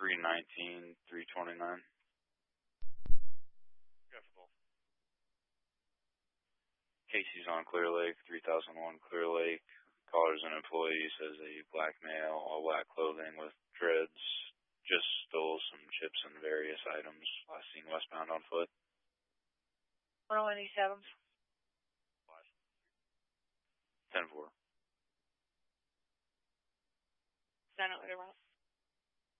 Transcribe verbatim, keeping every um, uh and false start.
three nineteen, three twenty-nine. Go for both. Casey's on Clear Lake, three thousand one Clear Lake. Callers and employees says a black male, all black clothing with dreads, just stole some chips and various items. Last seen westbound on foot. one oh one East Adams. ten four. Send it later on.